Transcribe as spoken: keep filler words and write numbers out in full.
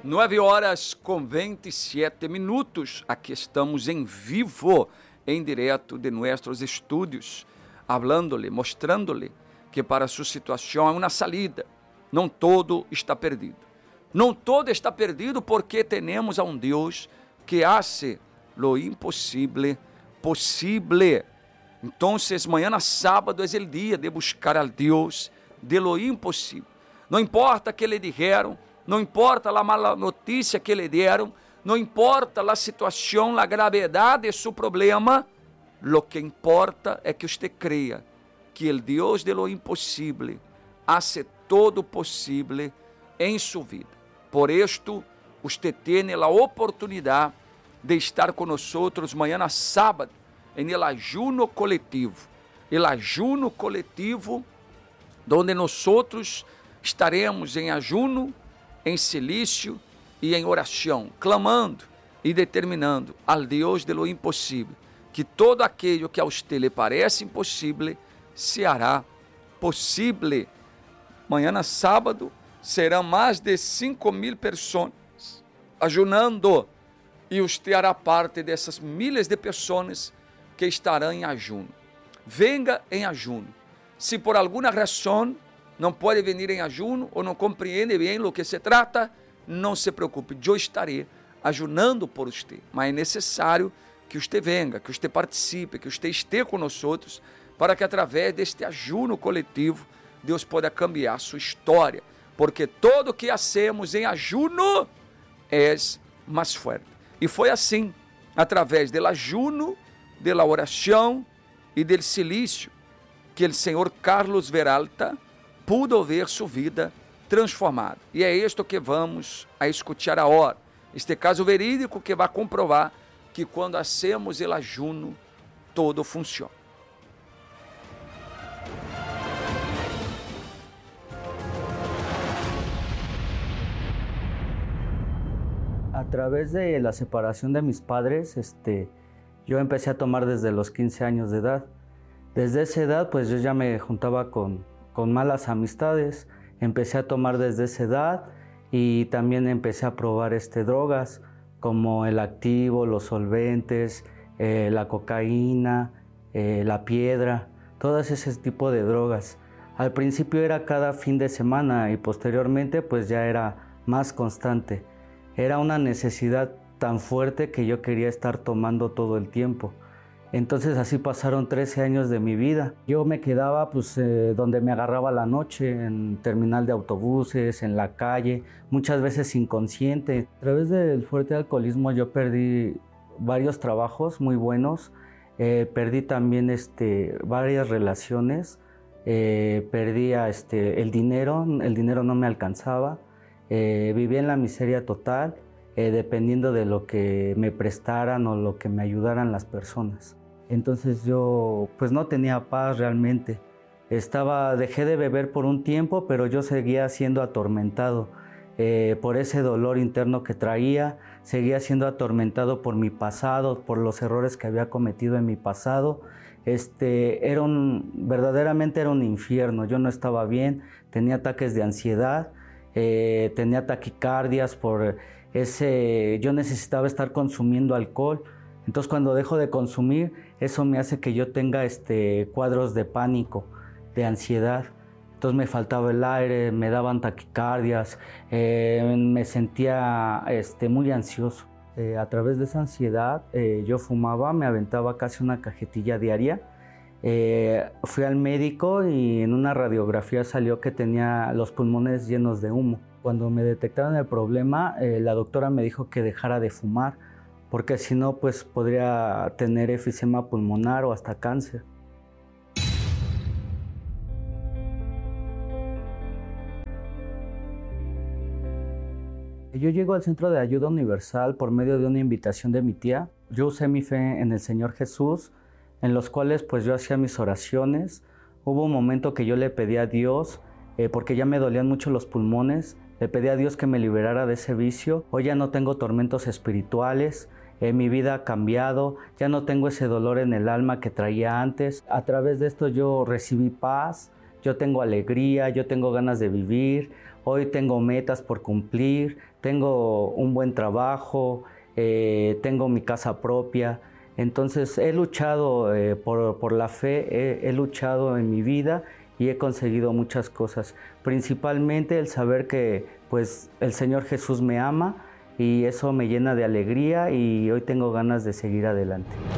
Nove horas com vinte e sete minutos. Aqui estamos em vivo, em direto de nossos estúdios, hablando-lhe, mostrando-lhe que para sua situação é uma salida. Não todo está perdido. Não todo está perdido porque temos a um Deus que hace lo impossível possível. Então, mañana sábado é o dia de buscar a Deus de lo impossível. Não importa que lhe dijeron, não importa a mala notícia que lhe deram, não importa a situação, a gravidade de seu problema, lo que importa é que você creia que o Deus de lo impossível hace todo possível em sua vida. Por isto, você tem a oportunidade de estar conosco amanhã sábado, em el ajuno coletivo. El ajuno coletivo, onde nós estaremos em ajuno, em silício e em oração, clamando e determinando ao Deus de lo impossível, que todo aquilo que a você lhe parece impossível, se hará possível. Amanhã, sábado, serão mais de cinco mil pessoas ajunando, e você hará parte dessas milhares de pessoas que estarão em ajuno. Venga em ajuno. Se por alguma razão não pode vir em ajuno ou não compreende bem o que se trata, não se preocupe, eu estarei ajunando por você, mas é necessário que você venga, que você participe, que você esteja conosco, para que através deste ajuno coletivo, Deus possa cambiar sua história, porque todo o que hacemos em ajuno é mais forte. E foi assim, através do ajuno, da oração e do silício, que o Senhor Carlos Veralta pudo ver sua vida transformada. E é isto que vamos a escutar agora. Este caso verídico que vai comprovar que quando hacemos o ajuno, todo funciona. A través de la separación de mis padres, este, yo empecé a tomar desde los quince años de edad. Desde esa edad, pues yo ya me juntaba con, con malas amistades. Empecé a tomar desde esa edad y también empecé a probar este, drogas como el activo, los solventes, eh, la cocaína, eh, la piedra, todas ese tipo de drogas. Al principio era cada fin de semana y posteriormente pues ya era más constante. Era una necesidad tan fuerte que yo quería estar tomando todo el tiempo. Entonces así pasaron trece años de mi vida. Yo me quedaba pues eh, donde me agarraba la noche, en terminal de autobuses, en la calle, muchas veces inconsciente. A través del fuerte alcoholismo yo perdí varios trabajos muy buenos, eh, perdí también este, varias relaciones, eh, perdía este, el dinero, el dinero no me alcanzaba. Eh, vivía en la miseria total, eh, dependiendo de lo que me prestaran o lo que me ayudaran las personas. Entonces yo pues no tenía paz realmente. Estaba, dejé de beber por un tiempo, pero yo seguía siendo atormentado eh, por ese dolor interno que traía, seguía siendo atormentado por mi pasado, por los errores que había cometido en mi pasado. Este, era un, verdaderamente era un infierno, yo no estaba bien, tenía ataques de ansiedad. Eh, tenía taquicardias por ese, yo necesitaba estar consumiendo alcohol. Entonces cuando dejo de consumir, eso me hace que yo tenga este, cuadros de pánico, de ansiedad. Entonces me faltaba el aire, me daban taquicardias, eh, me sentía este, muy ansioso. Eh, a través de esa ansiedad eh, yo fumaba, me aventaba casi una cajetilla diaria. Eh, fui al médico y en una radiografía salió que tenía los pulmones llenos de humo. Cuando me detectaron el problema, eh, la doctora me dijo que dejara de fumar, porque si no, pues podría tener efisema pulmonar o hasta cáncer. Yo llego al Centro de Ayuda Universal por medio de una invitación de mi tía. Yo usé mi fe en el Señor Jesús, en los cuales pues yo hacía mis oraciones. Hubo un momento que yo le pedí a Dios, eh, porque ya me dolían mucho los pulmones, le pedí a Dios que me liberara de ese vicio. Hoy ya no tengo tormentos espirituales, eh, mi vida ha cambiado, ya no tengo ese dolor en el alma que traía antes. A través de esto yo recibí paz, yo tengo alegría, yo tengo ganas de vivir. Hoy tengo metas por cumplir, tengo un buen trabajo, eh, tengo mi casa propia. Entonces he luchado eh, por, por la fe, he, he luchado en mi vida y he conseguido muchas cosas. Principalmente el saber que pues, el Señor Jesús me ama y eso me llena de alegría y hoy tengo ganas de seguir adelante.